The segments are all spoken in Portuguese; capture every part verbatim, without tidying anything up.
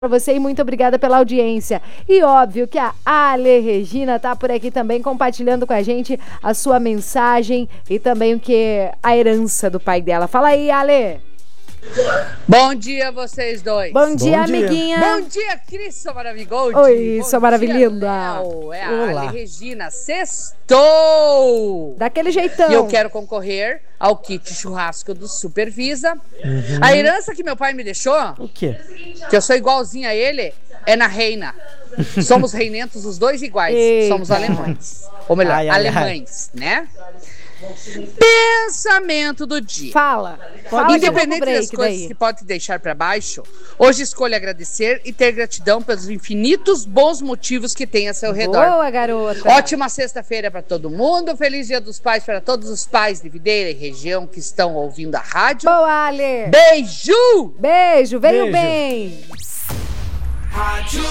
Para você e muito obrigada pela audiência. E óbvio que a Ale Regina tá por aqui também compartilhando com a gente a sua mensagem e também o que a herança do pai dela. Fala aí, Ale. Bom dia, vocês dois. Bom dia, Bom amiguinha. Dia. Bom dia, Cris, sua maravilhosa. Oi, Bom sua maravilhosa. É a Olá. Ale Regina. Sextou! Daquele jeitão. E eu quero concorrer ao kit churrasco do Supervisa. Uhum. A herança que meu pai me deixou, o quê? Que eu sou igualzinha a ele, é na reina. Somos reinentos os dois iguais. Eita. Somos alemães. Ou melhor, ai, ai, alemães, ai. né? Pensamento do dia. Fala. Fala. Independente das coisas daí. Que pode te deixar para baixo, hoje escolha agradecer e ter gratidão pelos infinitos bons motivos que tem a seu redor. Boa, garota. Ótima sexta-feira para todo mundo. Feliz Dia dos Pais para todos os pais de Videira e região que estão ouvindo a rádio. Boa, Ale. Beijo. Beijo. Veio bem. Rádio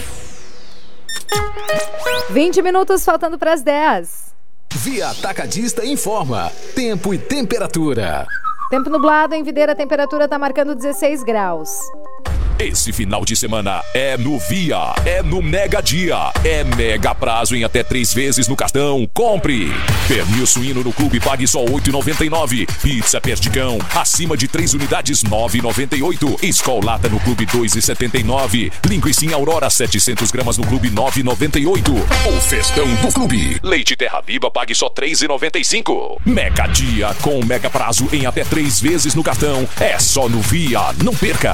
vinte minutos faltando para as dez. Via Atacadista informa tempo e temperatura. Tempo nublado em Videira, a temperatura está marcando dezesseis graus. Esse final de semana é no Via, é no Mega Dia, é mega prazo em até três vezes no cartão. Compre! Pernil suíno no clube pague só oito reais e noventa e nove centavos. Pizza Perdigão, acima de três unidades nove reais e noventa e oito centavos. Skol Lata no clube dois reais e setenta e nove centavos. Linguiça em Aurora setecentas gramas no clube nove reais e noventa e oito centavos. O festão do clube. Leite Terra Viva pague só três reais e noventa e cinco centavos. Mega Dia com mega prazo em até três vezes no cartão. É só no Via, não perca!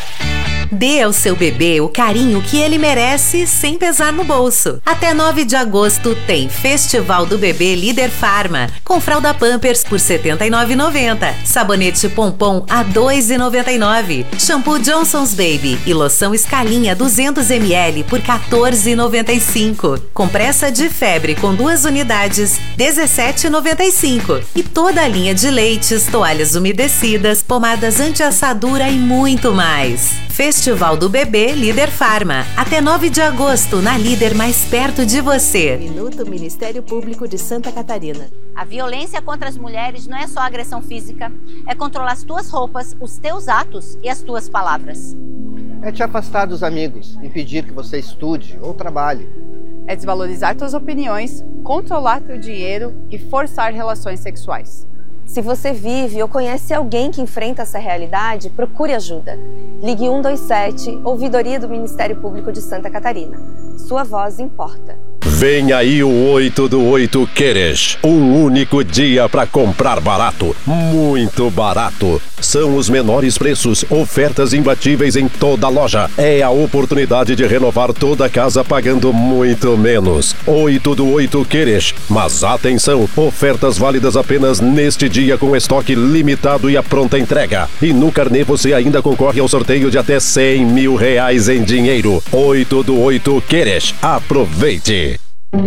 Dê ao seu bebê o carinho que ele merece sem pesar no bolso. Até nove de agosto tem Festival do Bebê Líder Farma, com fralda Pampers por setenta e nove reais e noventa centavos, sabonete Pompom a dois reais e noventa e nove centavos, shampoo Johnson's Baby e loção Escalinha duzentos mililitros por quatorze reais e noventa e cinco centavos. Compressa de febre com duas unidades, dezessete reais e noventa e cinco centavos. E toda a linha de leites, toalhas umedecidas, pomadas anti-assadura e muito mais. Festival do Bebê Líder Farma. Até nove de agosto, na Líder mais perto de você. Minuto Ministério Público de Santa Catarina. A violência contra as mulheres não é só agressão física, é controlar as tuas roupas, os teus atos e as tuas palavras. É te afastar dos amigos, impedir que você estude ou trabalhe. É desvalorizar tuas opiniões, controlar teu dinheiro e forçar relações sexuais. Se você vive ou conhece alguém que enfrenta essa realidade, procure ajuda. Ligue um dois sete, Ouvidoria do Ministério Público de Santa Catarina. Sua voz importa. Vem aí o oito do oito Queres. Um único dia para comprar barato. Muito barato. São os menores preços, ofertas imbatíveis em toda a loja. É a oportunidade de renovar toda a casa pagando muito menos. oito do oito Queres. Mas atenção, ofertas válidas apenas neste dia com estoque limitado e a pronta entrega. E no carnê você ainda concorre ao sorteio de até cem mil reais em dinheiro. oito do oito Queres. Aproveite!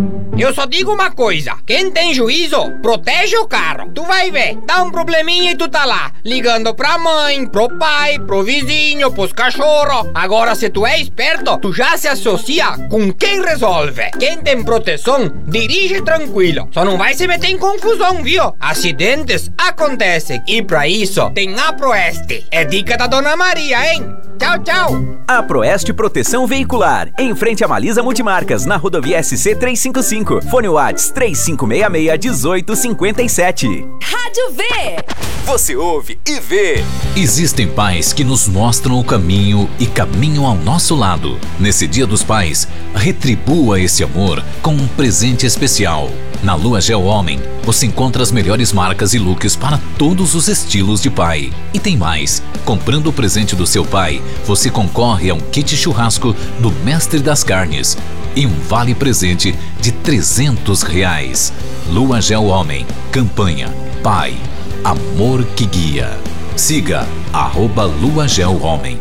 Eu só digo uma coisa, quem tem juízo, protege o carro. Tu vai ver, dá um probleminha e tu tá lá, ligando pra mãe, pro pai, pro vizinho, pros cachorros. Agora se tu é esperto, tu já se associa com quem resolve. Quem tem proteção, dirige tranquilo. Só não vai se meter em confusão, viu? Acidentes acontecem e pra isso tem a Proeste. É dica da Dona Maria, hein? Tchau, tchau! A Proeste Proteção Veicular, em frente a Malisa Multimarcas, na rodovia S C trezentos e cinquenta e cinco. Fone Whats três cinco seis seis, um oito cinco sete. Rádio V! Você ouve e vê. Existem pais que nos mostram o caminho e caminham ao nosso lado. Nesse Dia dos Pais, retribua esse amor com um presente especial. Na Lua Gel Homem, você encontra as melhores marcas e looks para todos os estilos de pai. E tem mais, comprando o presente do seu pai, você concorre a um kit churrasco do Mestre das Carnes e um vale presente de trezentos reais. Lua Gel Homem, campanha Pai, amor que guia. Siga arroba Lua Gel Homem.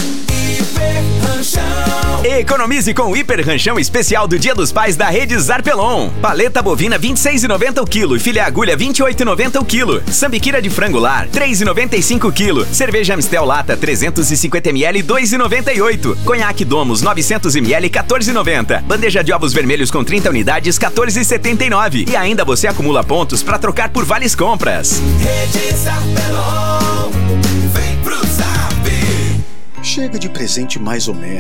Economize com o Hiper Ranchão especial do Dia dos Pais da Rede Zarpelon. Paleta bovina vinte e seis reais e noventa centavos o quilo e filé agulha vinte e oito reais e noventa centavos o quilo. Sambiquira de frango lar três reais e noventa e cinco centavos o quilo. Cerveja Amstel Lata trezentos e cinquenta mililitros dois reais e noventa e oito centavos. Conhaque Domus novecentos mililitros quatorze reais e noventa centavos. Bandeja de ovos vermelhos com trinta unidades quatorze reais e setenta e nove centavos. E ainda você acumula pontos para trocar por vales compras. Rede Zarpelon, vem pro Zap. Chega de presente mais ou menos.